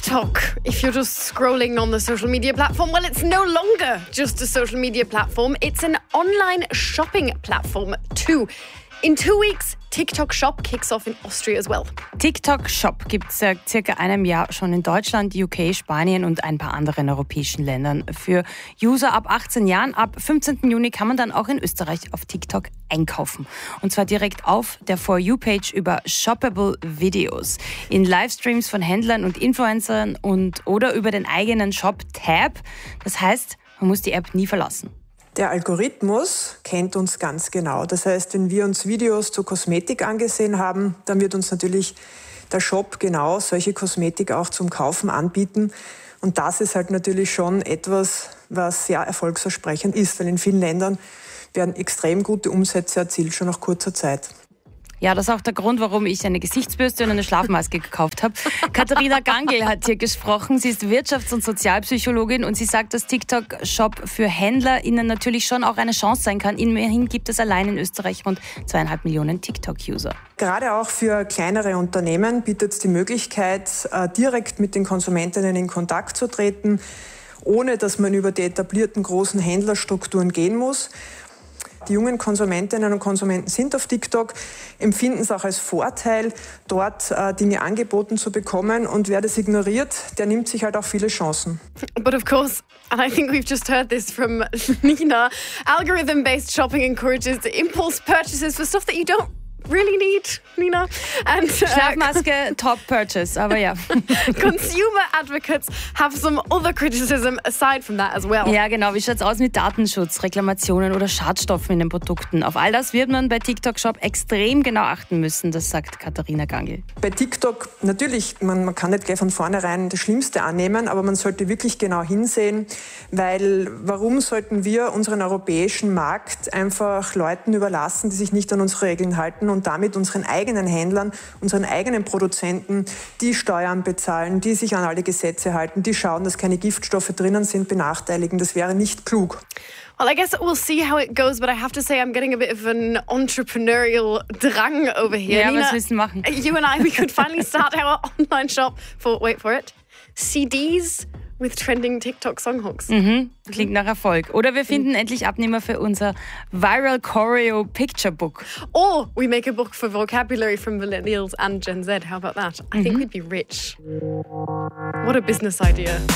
TikTok. If you're just scrolling on the social media platform, well, it's no longer just a social media platform. It's an online shopping platform too. In 2 weeks, TikTok Shop kicks off in Austria as well. TikTok Shop gibt es seit circa einem Jahr schon in Deutschland, UK, Spanien und ein paar anderen europäischen Ländern. Für User ab 18 Jahren, ab 15. Juni kann man dann auch in Österreich auf TikTok einkaufen. Und zwar direkt auf der For You-Page über Shoppable Videos. In Livestreams von Händlern und Influencern oder über den eigenen Shop-Tab. Das heißt, man muss die App nie verlassen. Der Algorithmus kennt uns ganz genau. Das heißt, wenn wir uns Videos zur Kosmetik angesehen haben, dann wird uns natürlich der Shop genau solche Kosmetik auch zum Kaufen anbieten. Und das ist halt natürlich schon etwas, was sehr erfolgsversprechend ist, weil in vielen Ländern werden extrem gute Umsätze erzielt, schon nach kurzer Zeit. Ja, das ist auch der Grund, warum ich eine Gesichtsbürste und eine Schlafmaske gekauft habe. Katharina Gangl hat hier gesprochen. Sie ist Wirtschafts- und Sozialpsychologin und sie sagt, dass TikTok-Shop für HändlerInnen natürlich schon auch eine Chance sein kann. Immerhin gibt es allein in Österreich rund 2,5 Millionen TikTok-User. Gerade auch für kleinere Unternehmen bietet es die Möglichkeit, direkt mit den Konsumentinnen in Kontakt zu treten, ohne dass man über die etablierten großen Händlerstrukturen gehen muss. Die jungen Konsumentinnen und Konsumenten sind auf TikTok, empfinden es auch als Vorteil, dort Dinge angeboten zu bekommen. Und wer das ignoriert, der nimmt sich halt auch viele Chancen. But of course, and I think we've just heard this from Nina, algorithm-based shopping encourages impulse purchases for stuff that you don't really need, Nina. And Schlafmaske, top purchase, aber ja. Consumer advocates have some other criticism aside from that as well. Ja, genau. Wie schaut's aus mit Datenschutz, Reklamationen oder Schadstoffen in den Produkten? Auf all das wird man bei TikTok Shop extrem genau achten müssen, das sagt Katharina Gangl. Bei TikTok, natürlich, man kann nicht gleich von vornherein das Schlimmste annehmen, aber man sollte wirklich genau hinsehen, weil warum sollten wir unseren europäischen Markt einfach Leuten überlassen, die sich nicht an unsere Regeln halten und damit unseren eigenen Händlern, unseren eigenen Produzenten, die Steuern bezahlen, die sich an alle Gesetze halten, die schauen, dass keine Giftstoffe drinnen sind, benachteiligen. Das wäre nicht klug. Well, I guess we'll see how it goes, but I have to say I'm getting a bit of an entrepreneurial drang over here. Ja, Nina, was müssen machen? You and I, we could finally start our online shop for, wait for it, CDs with trending TikTok songhooks. Klingt nach Erfolg. Oder wir finden endlich Abnehmer für unser Viral Choreo Picture Book. Or we make a book for vocabulary from millennials and Gen Z. How about that? I think we'd be rich. What a business idea.